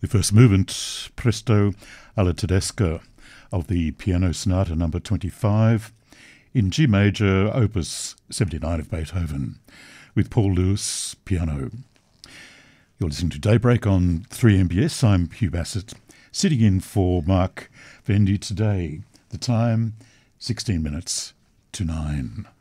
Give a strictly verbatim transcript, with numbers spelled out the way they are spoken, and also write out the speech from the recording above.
The first movement, Presto alla Tedesca, of the Piano Sonata number twenty-five, in G major, opus seventy-nine of Beethoven, with Paul Lewis, piano. You're listening to Daybreak on three M B S. I'm Hugh Bassett, sitting in for Mark Vendy today. The time, sixteen minutes to nine.